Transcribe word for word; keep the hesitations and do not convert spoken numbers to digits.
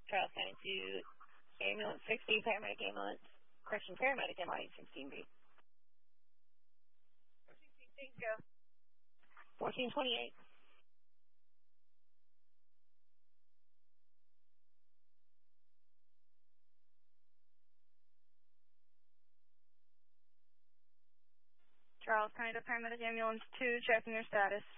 Charles County two, ambulance sixty, paramedic ambulance, correction, paramedic M I sixteen B. Thank you. fourteen twenty-eight. Charles County to paramedic ambulance two, checking your status.